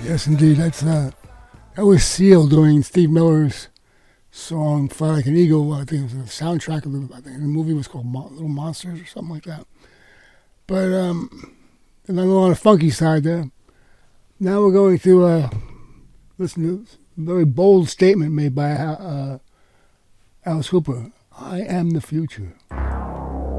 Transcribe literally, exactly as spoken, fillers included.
Yes, indeed. That's uh, that was Seal doing Steve Miller's song "Fly Like an Eagle." I think it was the soundtrack of the. I think the movie was called Mo- Little Monsters or something like that. But um, and I'm on the funky side there. Now we're going to uh, listen to a very bold statement made by uh, Alice Cooper. I am the future.